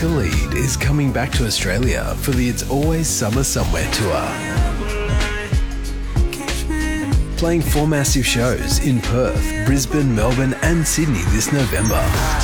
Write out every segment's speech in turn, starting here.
Khalid is coming back to Australia for the It's Always Summer Somewhere tour. Playing 4 massive shows in Perth, Brisbane, Melbourne and Sydney this November.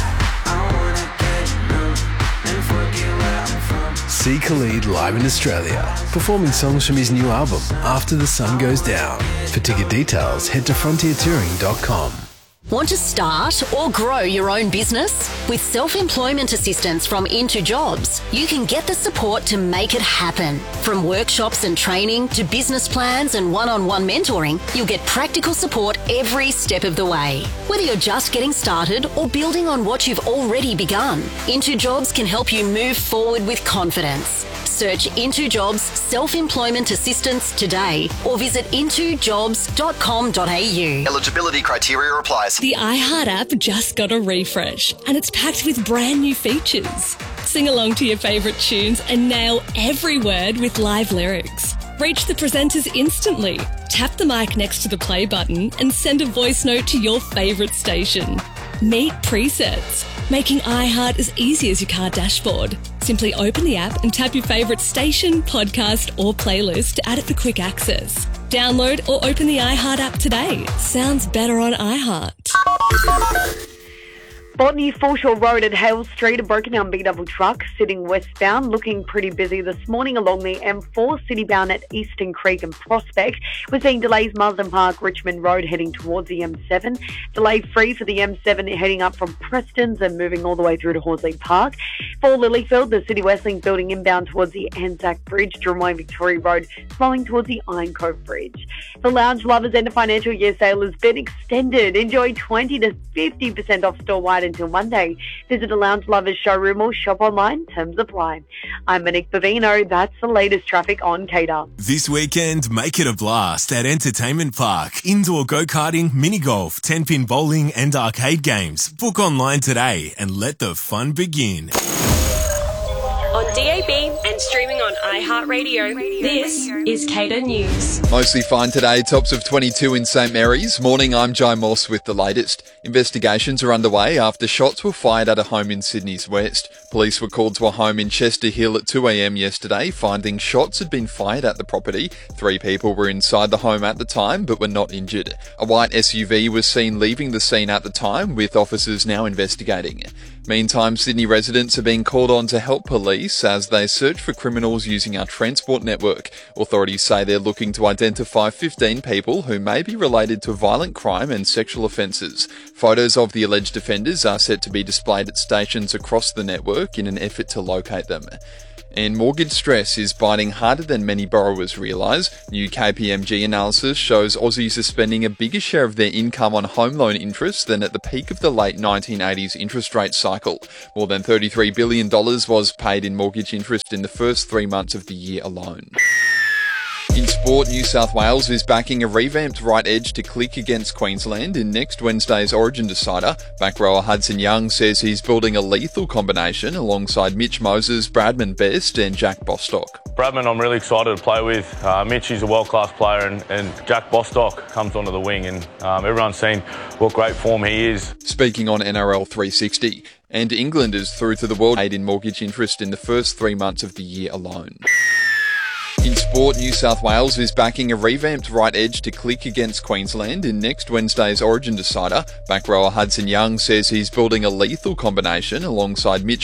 See Khalid live in Australia, performing songs from his new album, After the Sun Goes Down. For ticket details, head to frontiertouring.com. Want to start or grow your own business? With self-employment assistance from Into Jobs, you can get the support to make it happen. From workshops and training to business plans and one-on-one mentoring, you'll get practical support every step of the way. Whether you're just getting started or building on what you've already begun, Into Jobs can help you move forward with confidence. Search Into Jobs Self-Employment Assistance today or visit intojobs.com.au. Eligibility criteria applies. The iHeart app just got a refresh and it's packed with brand new features. Sing along to your favourite tunes and nail every word with live lyrics. Reach the presenters instantly. Tap the mic next to the play button and send a voice note to your favourite station. Meet presets, making iHeart as easy as your car dashboard. Simply open the app and tap your favourite station, podcast or playlist to add it for quick access. Download or open the iHeart app today. Sounds better on iHeart. Botany Foreshore Road at Hale Street, a broken down B-double truck sitting westbound, looking pretty busy this morning along the M4, citybound at Eastern Creek and Prospect. We're seeing delays Marsden Park, Richmond Road heading towards the M7. Delay free for the M7 heading up from Preston's and moving all the way through to Horsley Park. For Lilyfield, the City Westlink building inbound towards the Anzac Bridge, Drummoy Victoria Road, flowing towards the Iron Cove Bridge. The Lounge Lovers end of financial year sale has been extended. Enjoy 20 to 50% off store-wide until Monday. Visit a Lounge Lovers showroom or shop online. Terms apply. I'm Monique Bavino. That's the latest traffic on Cater. This weekend, make it a blast at Entertainment Park. Indoor go-karting, mini-golf, 10-pin bowling and arcade games. Book online today and let the fun begin. On DAB and streaming on iHeartRadio, this is Cater News. Mostly fine today, tops of 22 in St Mary's. Morning, I'm Jai Moss with the latest. Investigations are underway after shots were fired at a home in Sydney's west. Police were called to a home in Chester Hill at 2 a.m. yesterday, finding shots had been fired at the property. 3 people were inside the home at the time, but were not injured. A white SUV was seen leaving the scene at the time, with officers now investigating. Meantime, Sydney residents are being called on to help police as they search for criminals using our transport network. Authorities say they're looking to identify 15 people who may be related to violent crime and sexual offences. Photos of the alleged offenders are set to be displayed at stations across the network in an effort to locate them. And mortgage stress is biting harder than many borrowers realise. New KPMG analysis shows Aussies are spending a bigger share of their income on home loan interest than at the peak of the late 1980s interest rate cycle. More than $33 billion was paid in mortgage interest in the first 3 months of the year alone. In sport, New South Wales is backing a revamped right edge to click against Queensland in next Wednesday's Origin decider. Back rower Hudson Young says he's building a lethal combination alongside Mitch Moses, Bradman Best and Jack Bostock. Bradman I'm really excited to play with. Mitch is a world-class player and Jack Bostock comes onto the wing and everyone's seen what great form he is. Speaking on NRL 360, and England is through to the World Aid in mortgage interest in the first 3 months of the year alone. In sport, New South Wales is backing a revamped right edge to click against Queensland in next Wednesday's Origin decider. Back rower Hudson Young says he's building a lethal combination alongside Mitch